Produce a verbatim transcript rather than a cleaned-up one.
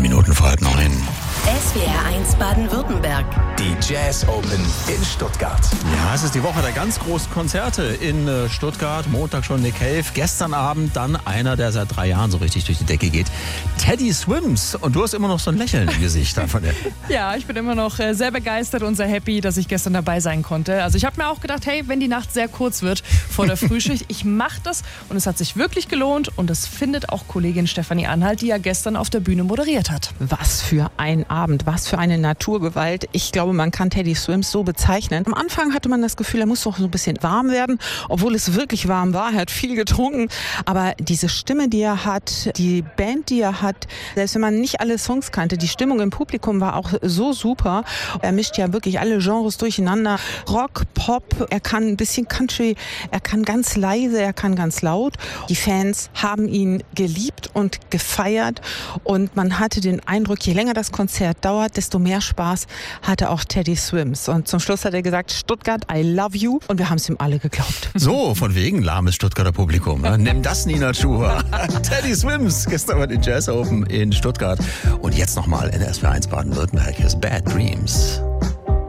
Neun Minuten vor halb neun. S W R eins Baden-Württemberg. Die Jazz Open in Stuttgart. Ja, es ist die Woche der ganz großen Konzerte in äh, Stuttgart. Montag schon Nick Cave. Gestern Abend dann einer, der seit drei Jahren so richtig durch die Decke geht. Teddy Swims. Und du hast immer noch so ein Lächeln im Gesicht. Davon. Ja, ich bin immer noch äh, sehr begeistert und sehr happy, dass ich gestern dabei sein konnte. Also ich habe mir auch gedacht, hey, wenn die Nacht sehr kurz wird vor der Frühschicht, ich mache das. Und es hat sich wirklich gelohnt. Und das findet auch Kollegin Stefanie Anhalt, die ja gestern auf der Bühne moderiert hat. Was für ein Abend, was für eine Naturgewalt. Ich glaube, man kann Teddy Swims so bezeichnen. Am Anfang hatte man das Gefühl, er muss doch so ein bisschen warm werden, obwohl es wirklich warm war. Er hat viel getrunken, aber diese Stimme, die er hat, die Band, die er hat, selbst wenn man nicht alle Songs kannte, die Stimmung im Publikum war auch so super. Er mischt ja wirklich alle Genres durcheinander. Rock, Pop, er kann ein bisschen Country, er kann ganz leise, er kann ganz laut. Die Fans haben ihn geliebt und gefeiert und man hatte den Eindruck, je länger das Konzert dauert, desto mehr Spaß hatte auch Teddy Swims. Und zum Schluss hat er gesagt, Stuttgart, I love you. Und wir haben es ihm alle geglaubt. So, von wegen lahmes Stuttgarter Publikum. Ne? Nimm das, Nina Schuher. Teddy Swims, gestern bei den Jazz Open in Stuttgart. Und jetzt nochmal in S W R eins Baden-Württemberg ist Bad Dreams.